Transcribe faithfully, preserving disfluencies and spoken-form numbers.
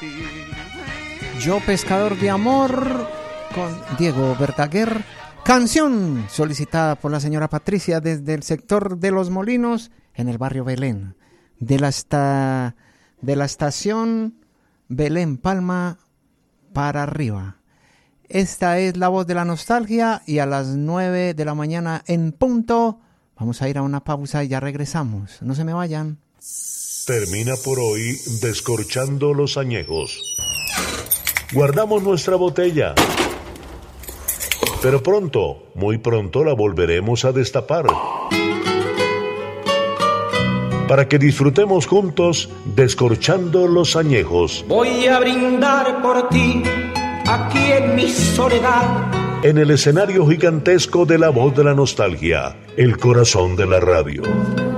Yo pescador de amor con Diego Verdaguer. Canción solicitada por la señora Patricia desde el sector de Los Molinos en el barrio Belén. De la, esta, de la estación Belén Palma para arriba. Esta es La Voz de la Nostalgia y a las nueve de la mañana en punto vamos a ir a una pausa y ya regresamos. No se me vayan. Termina por hoy Descorchando los Añejos. Guardamos nuestra botella, pero pronto, muy pronto la volveremos a destapar para que disfrutemos juntos Descorchando los Añejos. Voy a brindar por ti aquí en mi soledad, en el escenario gigantesco de La Voz de la Nostalgia, el corazón de la radio.